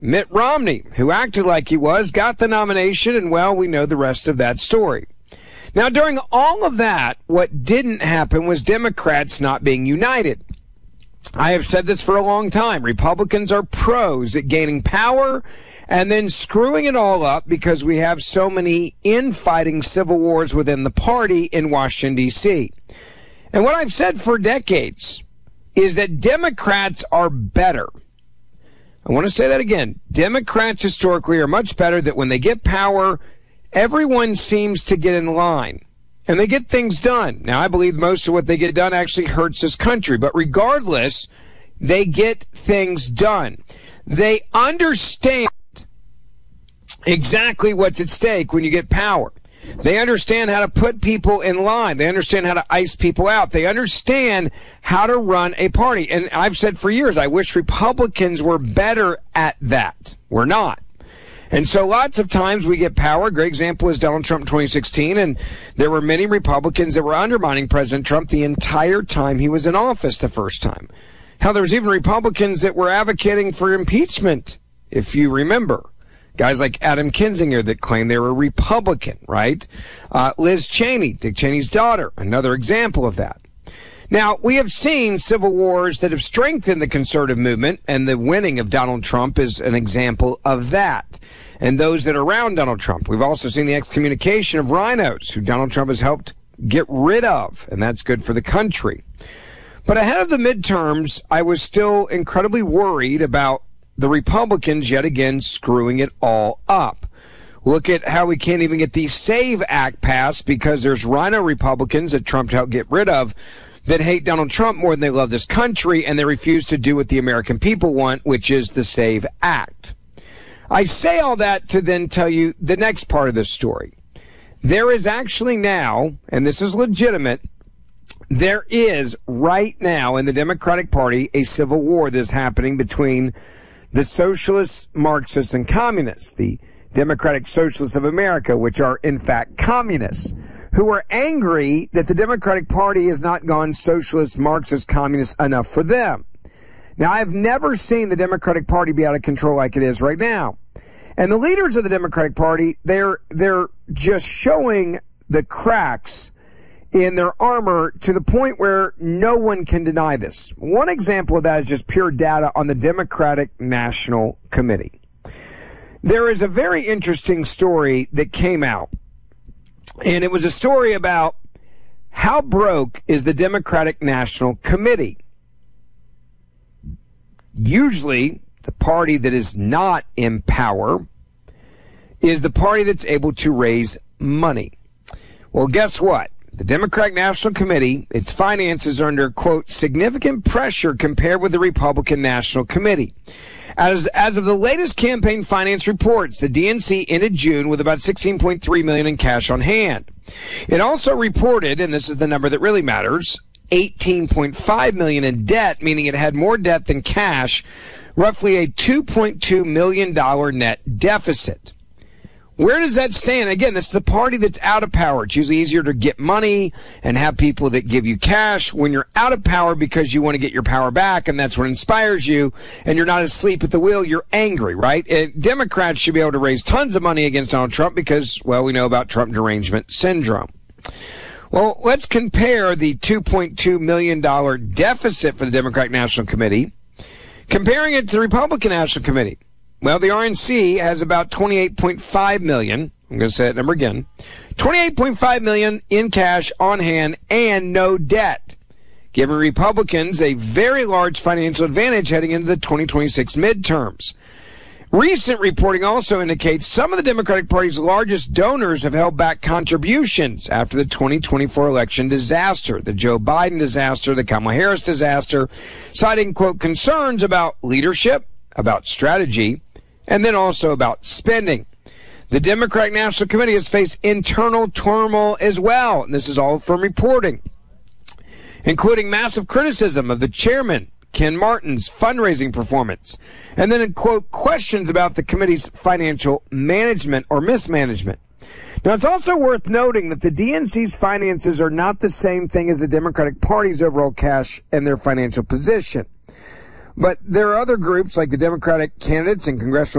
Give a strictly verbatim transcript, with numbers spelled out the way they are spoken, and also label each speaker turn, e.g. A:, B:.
A: Mitt Romney, who acted like he was, got the nomination, and, well, we know the rest of that story. Now, during all of that, what didn't happen was Democrats not being united. I have said this for a long time. Republicans are pros at gaining power and then screwing it all up because we have so many infighting civil wars within the party in Washington, D C. And what I've said for decades is that Democrats are better. I want to say that again. Democrats historically are much better, that when they get power, everyone seems to get in line and they get things done. Now, I believe most of what they get done actually hurts this country, but regardless, they get things done. They understand exactly what's at stake when you get power. They understand how to put people in line. They understand how to ice people out. They understand how to run a party. And I've said for years, I wish Republicans were better at that. We're not. And so lots of times we get power. A great example is Donald Trump in twenty sixteen. And there were many Republicans that were undermining President Trump the entire time he was in office the first time. Hell, there was even Republicans that were advocating for impeachment, if you remember. Guys like Adam Kinzinger that claimed they were Republican, right? Uh, Liz Cheney, Dick Cheney's daughter, another example of that. Now, we have seen civil wars that have strengthened the conservative movement, and the winning of Donald Trump is an example of that. And those that are around Donald Trump. We've also seen the excommunication of rhinos, who Donald Trump has helped get rid of, and that's good for the country. But ahead of the midterms, I was still incredibly worried about the Republicans yet again screwing it all up. Look at how we can't even get the SAVE Act passed because there's rhino Republicans that Trump helped get rid of that hate Donald Trump more than they love this country, and they refuse to do what the American people want, which is the SAVE Act. I say all that to then tell you the next part of this story. There is actually now, and this is legitimate, there is right now in the Democratic Party a civil war that's happening between the socialists, Marxists, and communists, the Democratic Socialists of America, which are in fact communists, who are angry that the Democratic Party has not gone socialist, Marxist, communist enough for them. Now, I've never seen the Democratic Party be out of control like it is right now. And the leaders of the Democratic Party, they're, they're just showing the cracks in their armor to the point where no one can deny this. One example of that is just pure data on the Democratic National Committee. There is a very interesting story that came out, and it was a story about how broke is the Democratic National Committee. Usually, the party that is not in power is the party that's able to raise money. Well, guess what? The Democratic National Committee, its finances are under, quote, significant pressure compared with the Republican National Committee. As, as of the latest campaign finance reports, the D N C ended June with about sixteen point three million dollars in cash on hand. It also reported, and this is the number that really matters, eighteen point five million dollars in debt, meaning it had more debt than cash, roughly a two point two million dollars net deficit. Where does that stand? Again, this is the party that's out of power. It's usually easier to get money and have people that give you cash when you're out of power because you want to get your power back, and that's what inspires you, and you're not asleep at the wheel. You're angry, right? And Democrats should be able to raise tons of money against Donald Trump because, well, we know about Trump derangement syndrome. Well, let's compare the two point two million dollars deficit for the Democratic National Committee, comparing it to the Republican National Committee. Well, the R N C has about twenty-eight point five million dollars. I'm going to say that number again. twenty-eight point five million dollars in cash on hand and no debt, giving Republicans a very large financial advantage heading into the twenty twenty-six midterms. Recent reporting also indicates some of the Democratic Party's largest donors have held back contributions after the twenty twenty-four election disaster, the Joe Biden disaster, the Kamala Harris disaster, citing, quote, concerns about leadership, about strategy, and then also about spending. The Democratic National Committee has faced internal turmoil as well, and this is all from reporting, including massive criticism of the chairman, Ken Martin's fundraising performance, and then, quote, questions about the committee's financial management or mismanagement. Now, it's also worth noting that the D N C's finances are not the same thing as the Democratic Party's overall cash and their financial position. But there are other groups like the Democratic candidates and congressional